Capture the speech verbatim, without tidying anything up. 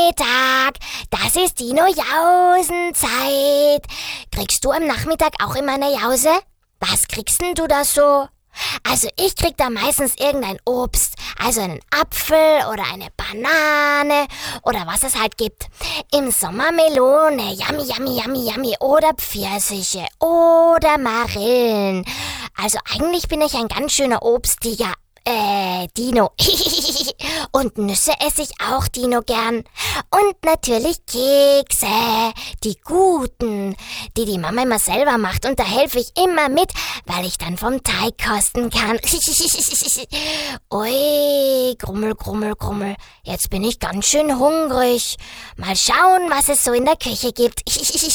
Nachmittag, das ist Dino-Jausenzeit. Kriegst du am Nachmittag auch immer eine Jause? Was kriegst denn du da so? Also ich krieg da meistens irgendein Obst, also einen Apfel oder eine Banane oder was es halt gibt. Im Sommer Melone, yummy, yummy, yummy, yummy, oder Pfirsiche oder Marillen. Also eigentlich bin ich ein ganz schöner Obsttiger. Äh, Dino. Und Nüsse esse ich auch, Dino, gern. Und natürlich Kekse, die guten, die die Mama immer selber macht. Und da helfe ich immer mit, weil ich dann vom Teig kosten kann. Ui, Grummel, Grummel, Grummel. Jetzt bin ich ganz schön hungrig. Mal schauen, was es so in der Küche gibt.